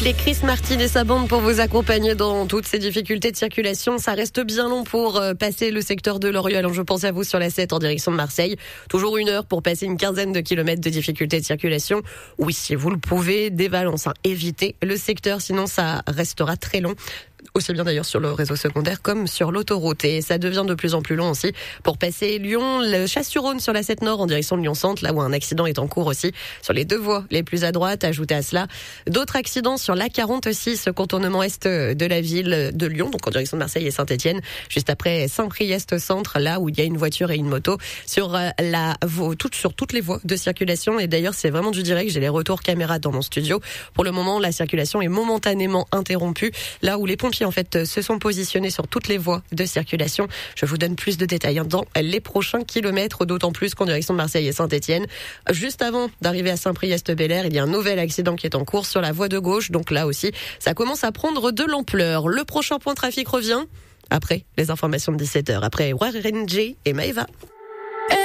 Les Chris Martin et sa bande pour vous accompagner dans toutes ces difficultés de circulation. Ça reste bien long pour passer le secteur de Loriol. Alors je pense à vous sur la 7 en direction de Marseille. Toujours 1 heure pour passer une quinzaine de kilomètres de difficultés de circulation. Oui, si vous le pouvez, dès Valence, évitez le secteur, sinon ça restera très long. Aussi bien d'ailleurs sur le réseau secondaire comme sur l'autoroute. Et ça devient de plus en plus long aussi pour passer Lyon, le Chasse-sur-Rhône sur la 7 Nord en direction de Lyon-Centre, là où un accident est en cours aussi sur les 2 voies les plus à droite. Ajoutez à cela d'autres accidents sur l'A46, contournement est de la ville de Lyon, donc en direction de Marseille et Saint-Etienne, juste après Saint-Priest-Centre, là où il y a une voiture et une moto sur sur toutes les voies de circulation. Et d'ailleurs, c'est vraiment du direct. J'ai les retours caméra dans mon studio. Pour le moment, la circulation est momentanément interrompue, là où les pompiers en fait se sont positionnés sur toutes les voies de circulation. Je vous donne plus de détails dans les prochains kilomètres, d'autant plus qu'en direction de Marseille et Saint-Etienne, juste avant d'arriver à Saint-Priest-Bel-Air, il y a un nouvel accident qui est en cours sur la voie de gauche. Donc là aussi, ça commence à prendre de l'ampleur. Le prochain point trafic revient après les informations de 17h, après Warren J et Maëva.